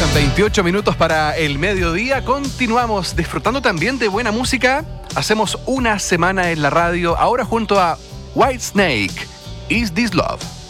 Faltan 28 minutos para el mediodía. Continuamos disfrutando también de buena música. Hacemos una semana en la radio, ahora junto a Whitesnake. Is This Love?